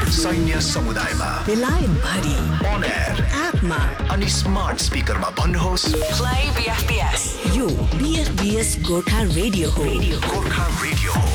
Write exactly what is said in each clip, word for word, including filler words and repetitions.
सैन्य समुदायमा, बेलायत भरि, on air, एपमा अनि स्मार्ट स्पिकरमा भन्नुहोस् Play B F B S. यो B F B S Gorkha radio हो। गोर्खा रेडियो हो।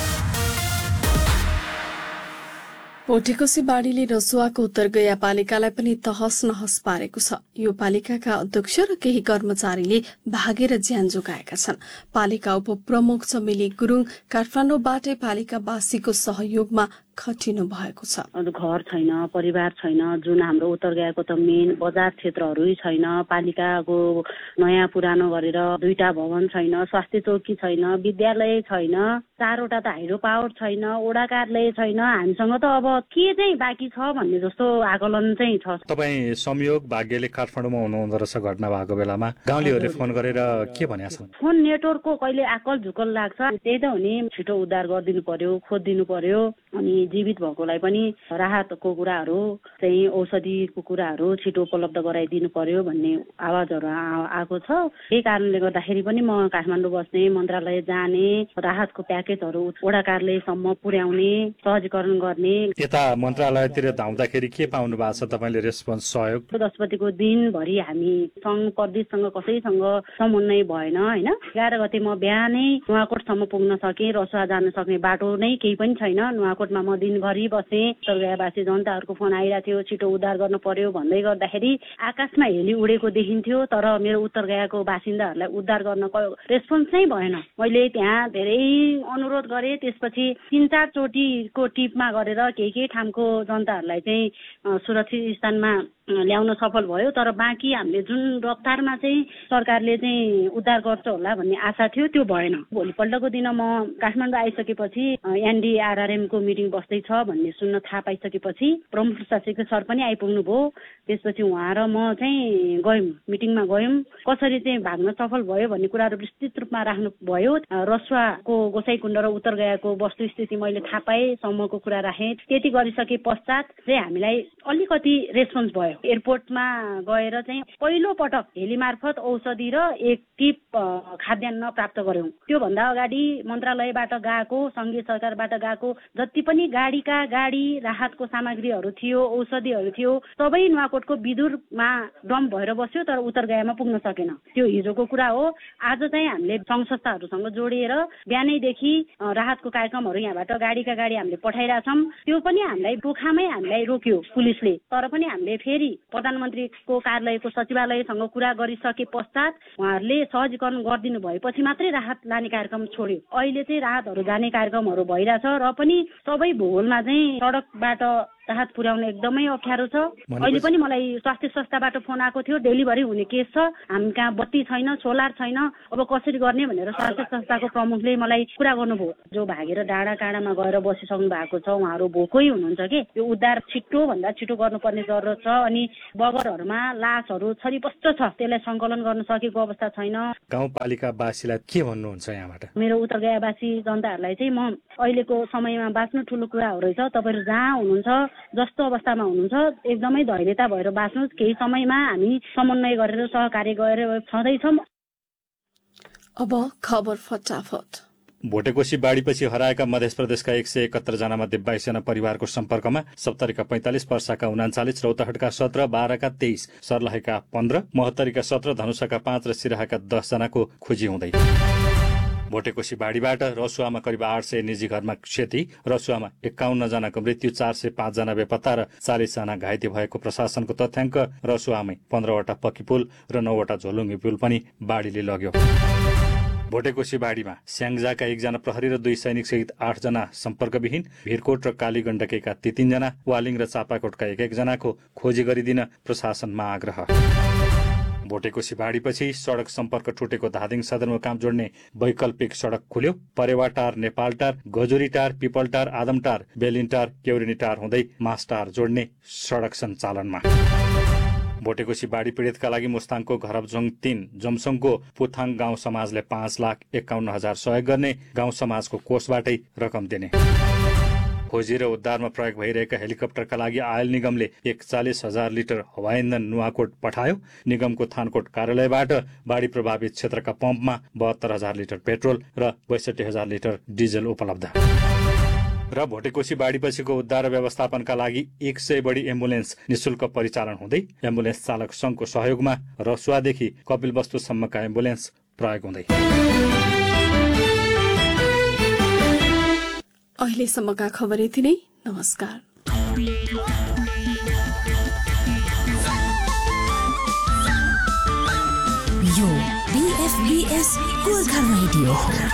भोटेकोशी बाढीले रसुवाको उत्तर गया पालिकालाई पनि तहस नहस पारेको छ। यो पालिकाका अध्यक्ष र केही कर्मचारीले भागेर ज्यान जोगाएका छन्। पालिका उपप्रमुख चमेली गुरुङ काठमाडौँबाटै पालिकावासीको सहयोगमा खटिनु भएको छ। घर छैन, परिवार छैन, जुन हाम्रो उत्तर गयाको त मेन बजार क्षेत्रहरू छैन, पालिकाको नयाँ पुरानो गरेर दुईटा भवन छैन, स्वास्थ्य चौकी छैन, विद्यालय छैन, चारवटा त हाइड्रो पावर छैन, ओडा कार्यालय छैन। हामीसँग त अब के चाहिँ बाँकी छ भन्ने जस्तो आकलन चाहिँ छ। तपाईँ संयोग भाग्यले काठमाडौँमा हुनुहुँदो रहेछ घटना भएको बेलामा गाउँलेहरूले फोन गरेर के भनेका छन्? फोन नेटवर्कको कहिले आकल झुकल लाग्छ, त्यही त हो नि। छिटो उद्धार गरिदिनु पर्यो, खोजिदिनु पर्यो, अनि जीवित भएकोलाई पनि राहतको कुराहरू चाहिँ औषधिको कुराहरू छिटो उपलब्ध गराइदिनु पर्यो भन्ने आवाजहरू आएको छ। यही कारणले गर्दाखेरि पनि म काठमाडौँ बस्ने, मन्त्रालय जाने, राहतको प्याकेजहरू वडा कार्यालयसम्म पुर्याउने, सहजीकरण गर्ने। यता मन्त्रालयतिर धाउँदाखेरि के पाउनु भएको छ तपाईँले रेस्पोन्स, सहयोग? दशपतिको दिनभरि हामी सङ्घ प्रदेशसँग कसैसँग समन्वय भएन होइन। एघार गते म बिहानै नुवाकोटसम्म पुग्न सकेँ, रसुवा जान सक्ने बाटो नै केही पनि छैन। नुवाकोटमा म दिनभरि बसेँ, उत्तर गयावासी जनताहरूको फोन आइरहेको थियो, छिटो उद्धार गर्नु पर्यो भन्दै गर्दाखेरि आकाशमा हेली उडेको देखिन्थ्यो, तर मेरो उत्तर गयाको बासिन्दाहरूलाई उद्धार गर्नको रेस्पोन्स नै भएन। मैले त्यहाँ धेरै अनुरोध गरेँ, त्यसपछि तिन चार चोटिको टिपमा गरेर केही केही ठाउँको जनताहरूलाई चाहिँ सुरक्षित स्थानमा ल्याउन सफल भयो, तर बाँकी हामीले जुन रफ्तारमा चाहिँ सरकारले चाहिँ उद्धार गर्छ होला भन्ने आशा थियो त्यो भएन। भोलिपल्टको दिन म काठमाडौँ आइसकेपछि एनडीआरआरएम को मिटिङ बस्दैछ भन्ने सुन्न थाहा पाइसकेपछि प्रमुख शासक सर पनि आइपुग्नु भयो। त्यसपछि उहाँ र म चाहिँ गयौँ, मिटिङमा गयौँ। कसरी चाहिँ भाग्न सफल भयो भन्ने कुराहरू विस्तृत रूपमा राख्नु भयो। रसुवाको गोसाइकुण्ड र उत्तर गयाको वस्तुस्थिति मैले थाहा पाएँ, सम्मको कुरा राखेँ। त्यति गरिसके पश्चात चाहिँ हामीलाई अलिकति रेस्पोन्स भयो। एयरपोर्टमा गएर चाहिँ पहिलो पटक हेली मार्फत औषधि र एक टिप खाद्यान्न प्राप्त गर्यौं। त्योभन्दा अगाडि मन्त्रालयबाट गएको, संघीय सरकारबाट गएको जति पनि गाडीका गाडी राहतको सामग्रीहरू थियो, औषधिहरू थियो, सबै नुवाकोटको बिदुरमा डम्प भएर बस्यो, तर उत्तर गयामा पुग्न सकेन। त्यो हिजोको कुरा हो। आज चाहिँ हामीले सङ्घ संस्थाहरूसँग जोडिएर बिहानैदेखि राहतको कार्यक्रमहरू यहाँबाट गाडीका गाडी हामीले पठाइरहेछौँ। त्यो पनि हामीलाई पोखामै हामीलाई रोक्यो पुलिसले, तर पनि हामीले फेरि प्रधानमन्त्रीको कार्यालयको सचिवालयसँग कुरा गरिसके पश्चात उहाँहरूले सहजीकरण गरिदिनु भएपछि मात्रै राहत लाने कार्यक्रम छोड्यो। अहिले चाहिँ राहतहरू जाने कार्यक्रमहरू भइरहेछ र पनि सबै भूगोलमा चाहिँ सडकबाट राहत पुर्याउन एकदमै अप्ठ्यारो छ। अहिले पनि मलाई स्वास्थ्य संस्थाबाट फोन आएको थियो, डेलिभरी हुने केस छ, हामी कहाँ बत्ती छैन, सोलर छैन, अब कसरी गर्ने भनेर स्वास्थ्य संस्थाको प्रमुखले मलाई कुरा गर्नुभयो। जो भागेर डाँडा काँडामा गएर बसिसक्नु भएको छ उहाँहरू भोकै हुनुहुन्छ कि यो उद्धार छिटो भन्दा छिटो गर्नुपर्ने जरुरत छ। अनि बगरहरूमा लासहरू छरिपष्ट छ, त्यसलाई सङ्कलन गर्न सकेको अवस्था छैन। गाउँपालिकावासीलाई के भन्नुहुन्छ यहाँबाट? मेरो उत्तर गयावासी जनताहरूलाई चाहिँ म अहिलेको समयमा बाँच्नु ठुलो कुरा हो रहेछ। तपाईँहरू जहाँ हुनुहुन्छ, जस्तो अवस्थामा हुनुहुन्छ, एकदमै धैर्यता भएर बाँच्नुहोस्। केही समयमा हामी समन्वय गरेर सहकार्य गरेर छँदैछौँ। अब खबर फटाफट। भोटेकोशी बाढीपछि हराएका मध्य प्रदेशका एक सय एकहत्तर जना मध्ये बाइसजना परिवारको सम्पर्कमा, सप्तरीका पैंतालिस, पर्साका उनाचालिस, रौतहटका सत्र, बाह्रका तेइस, सर्लाहीका पन्ध्र, महोत्तरीका सत्र, धनुषाका पाँच र सिराहाका दस जनाको खोजी हुँदै। भोटेकोशी बाढीबाट रसुवामा करिब आठ सय निजी घरमा क्षति, रसुवामा एकाउन्न जनाको मृत्यु, चार सय पाँच जना बेपत्ता र चालिस जना घाइते भएको प्रशासनको तथ्याङ्क। रसुवामै पन्ध्रवटा पक्की पुल र नौवटा झोलुङ्गी पुल पनि बाढीले लग्यो। भोटेकोशी बाढीमा स्याङ्जाका एकजना प्रहरी र दुई सैनिक सहित आठ जना सम्पर्कविहीन, भिरकोट र कालीगण्डकीका ती तीनजना, वालिङ र चापाकोटका एक एकजनाको खोजी गरिदिन प्रशासनमा आग्रह। भोटेकोशी बाढीपछि सड़क सम्पर्क टुटेको धादिङ सदरमुकाम जोड्ने वैकल्पिक सड़क खुल्यो। परेवाटार, नेपालटार, गजुरीटार, पिपलटार, आदमटार, बेलिनटार, केउरिनीटार हुँदै मासटार जोड्ने सड़क सञ्चालनमा। भोटेकोशी बाढी पीड़ितका लागि मुस्ताङको घरबजोङ तीन, जमसङको पुथाङ गाउँ समाजले पाँच लाख एकाउन्न हजार सहयोग गर्ने, गाउँ समाजको कोषबाटै रकम दिने। खोजी र उद्धारमा प्रयोग भइरहेका हेलिकप्टरका लागि आयल निगमले एकचालिस हजार लिटर हवाई इन्धन नुवाकोट पठायो। निगमको थानकोट कार्यालयबाट बाढी प्रभावित क्षेत्रका पम्पमा बहत्तर हजार लिटर पेट्रोल र बैसठी हजार लिटर डिजल उपलब्ध। र भोटेकोशी बाढीपछिको उद्धार र व्यवस्थापनका लागि एक सय बढी एम्बुलेन्स निशुल्क परिचालन हुँदै एम्बुलेन्स चालक संघको सहयोगमा रसुवादेखि कपिलवस्तुसम्मका एम्बुलेन्स प्रयोग हुँदै। अहिलेसम्मका खबर यति नै। नमस्कार। यो बीएफबीएस गोर्खा रेडियो हो।